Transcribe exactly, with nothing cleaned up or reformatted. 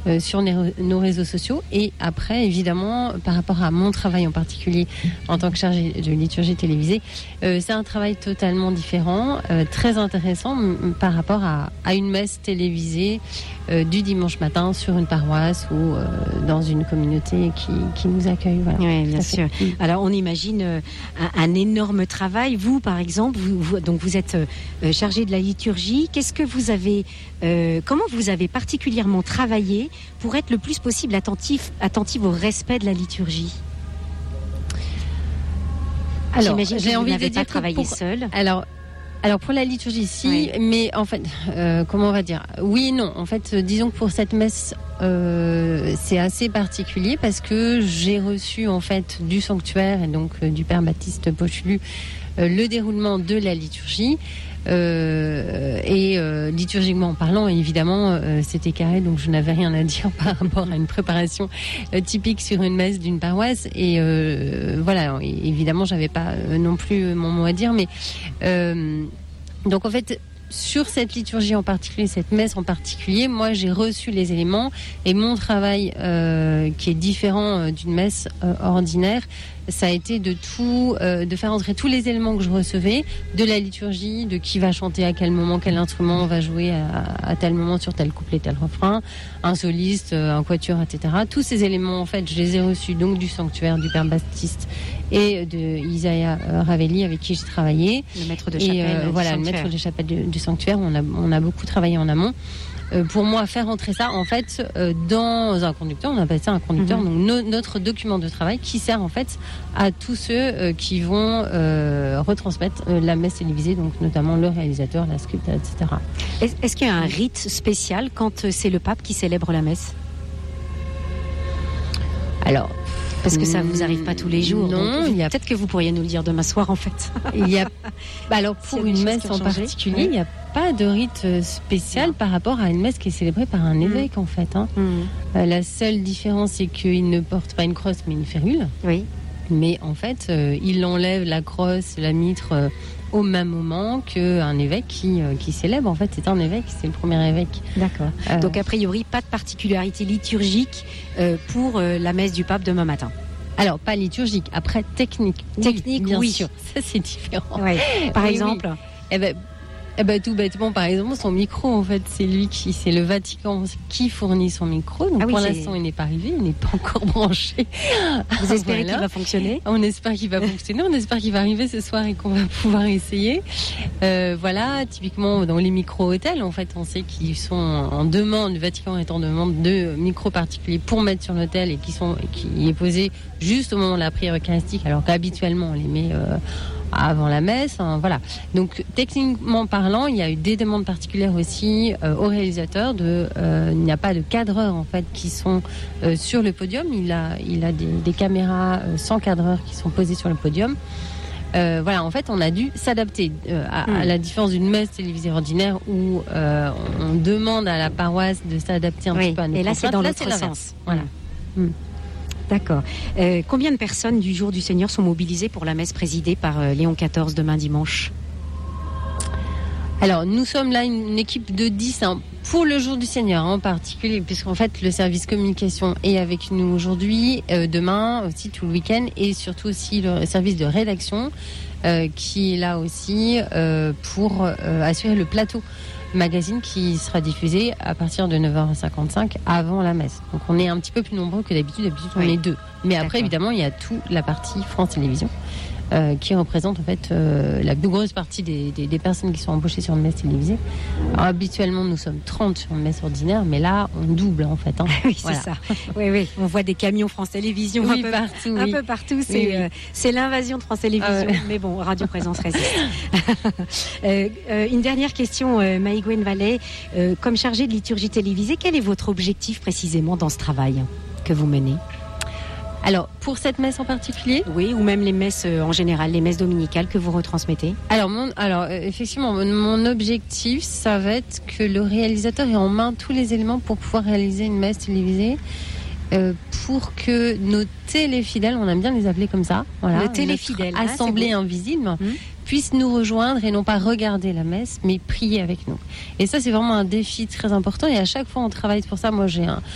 euh, sur nos, nos réseaux sociaux. Et après, évidemment, par rapport à mon travail en particulier en tant que chargée de liturgie télévisée, euh, c'est un travail totalement différent, euh, très intéressant m- par rapport à, à une messe télévisée euh, du dimanche matin sur une paroisse ou euh, dans une communauté qui, qui nous accueille. Voilà. Oui, bien Tout à sûr. fait. Alors, on imagine euh, un, un énorme travail. Vous, par exemple, vous, vous, donc vous êtes euh, chargé de la liturgie. Qu'est-ce que vous avez, euh, comment vous avez particulièrement travaillé pour être le plus possible attentif, attentif au respect de la liturgie? Alors, J'imagine que j'ai vous envie de n'avez dire pas que travaillé pour- seul. Alors, alors pour la liturgie, si, Oui. mais en fait, euh, comment on va dire? Oui et non. En fait, euh, disons que pour cette messe, euh, c'est assez particulier parce que j'ai reçu en fait du sanctuaire et donc euh, du Père Baptiste Pochulu euh, le déroulement de la liturgie. Euh, et euh, liturgiquement parlant, évidemment, euh, c'était carré, donc je n'avais rien à dire par rapport à une préparation euh, typique sur une messe d'une paroisse. Et euh, voilà, et évidemment, j'avais pas euh, non plus mon mot à dire, mais euh, donc en fait, sur cette liturgie en particulier, cette messe en particulier, moi j'ai reçu les éléments et mon travail euh, qui est différent euh, d'une messe euh, ordinaire, ça a été de tout, euh, de faire entrer tous les éléments que je recevais, de la liturgie, de qui va chanter à quel moment, quel instrument on va jouer à, à tel moment sur tel couplet, tel refrain, un soliste, un quatuor, et cetera. Tous ces éléments, en fait, je les ai reçus donc du sanctuaire du Père Baptiste et de Isaiah euh, Ravelli avec qui j'ai travaillé. Le maître de Et, chapelle. euh, du voilà, le sanctuaire. maître de chapelle du, du sanctuaire. On a, on a beaucoup travaillé en amont. Euh, pour moi, faire entrer ça, en fait, euh, dans un conducteur, on appelle ça un conducteur, Mhm. donc no- notre document de travail qui sert en fait à tous ceux euh, qui vont euh, retransmettre euh, la messe télévisée, donc notamment le réalisateur, la script, et cetera. Est-ce, est-ce qu'il y a un rite spécial quand euh, c'est le pape qui célèbre la messe? Alors, Parce que ça vous arrive pas tous les jours. Non, donc il y a peut-être que vous pourriez nous le dire demain soir en fait. il y a, bah alors S'il y pour a des une choses messe qui ont en changé. particulier, Oui. il n'y a pas de rite euh, spécial Non. par rapport à une messe qui est célébrée par un évêque en fait. Hein. Mhm. Euh, la seule différence, c'est qu'il ne porte pas une crosse mais une férule. Oui. Mais en fait, euh, il enlève la crosse, la mitre euh, au même moment qu'un évêque qui, euh, qui célèbre. En fait, c'est un évêque, c'est le premier évêque. D'accord. Euh, Donc a priori pas de particularité liturgique euh, pour euh, la messe du pape demain matin. alors, pas liturgique, après technique. Oui, Technique, bien oui. sûr. Ça, c'est différent. Ouais. Par Oui, exemple. Eh ben, eh ben, tout bêtement, par exemple, son micro, en fait, c'est lui qui, c'est le Vatican qui fournit son micro. Donc, Ah oui, pour c'est- l'instant, il n'est pas arrivé, il n'est pas encore branché. Vous espérez Voilà. qu'il va fonctionner? On espère qu'il va fonctionner, on espère qu'il va arriver ce soir et qu'on va pouvoir essayer. Euh, voilà, typiquement dans les micro-hôtels, en fait, on sait qu'ils sont en demande, le Vatican est en demande de micros particuliers pour mettre sur l'hôtel et qui sont, qui est posé juste au moment de la prière eucharistique, alors qu'habituellement on les met euh, avant la messe. Hein, voilà. Donc techniquement parlant, il y a eu des demandes particulières aussi euh, au réalisateur. De, euh, il n'y a pas de cadreurs en fait qui sont euh, sur le podium. Il a, il a des, des caméras euh, sans cadreurs qui sont posées sur le podium. Euh, voilà, en fait, on a dû s'adapter euh, à, à la différence d'une messe télévisée ordinaire où euh, on demande à la paroisse de s'adapter un Oui. petit peu à nos Et là, c'est contraintes. dans Là, l'autre c'est l'inverse. sens. Voilà. Mm. D'accord. Euh, combien de personnes du jour du Seigneur sont mobilisées pour la messe présidée par euh, Léon quatorze demain dimanche? Alors, nous sommes là une équipe de dix hein, pour le jour du Seigneur en particulier, puisqu'en fait, le service communication est avec nous aujourd'hui, euh, demain aussi, tout le week-end, et surtout aussi le service de rédaction euh, qui est là aussi euh, pour euh, assurer le plateau magazine qui sera diffusé à partir de neuf heures cinquante-cinq avant la messe. Donc, on est un petit peu plus nombreux que d'habitude. D'habitude, on Oui. est deux. Mais après, D'accord. évidemment, il y a toute la partie France Télévisions. Euh, qui représente en fait euh, la plus grosse partie des, des, des personnes qui sont embauchées sur une messe télévisée. Alors, habituellement, nous sommes trente sur une messe ordinaire, mais là, on double en fait. Hein. Oui, c'est Voilà. ça. Oui, oui. On voit des camions France Télévisions Oui, un peu partout. Un oui. peu partout, c'est, Oui, oui. euh, c'est l'invasion de France Télévisions. Ah ouais. Mais bon, Radio Présence résiste. euh, euh, une dernière question, euh, Maïgwen Vallée. Euh, comme chargée de liturgie télévisée, quel est votre objectif précisément dans ce travail que vous menez? Alors, pour cette messe en particulier, Oui, ou même les messes euh, en général, les messes dominicales que vous retransmettez? alors, mon, alors euh, effectivement, mon, mon objectif, ça va être que le réalisateur ait en main tous les éléments pour pouvoir réaliser une messe télévisée. Euh, pour que nos téléfidèles, on aime bien les appeler comme ça, voilà, Le téléfidèle, notre ah, assemblée c'est beau. invisible, Mmh. puissent nous rejoindre et non pas regarder la messe, mais prier avec nous. Et ça, c'est vraiment un défi très important. Et à chaque fois, on travaille pour ça. Moi, j'ai un,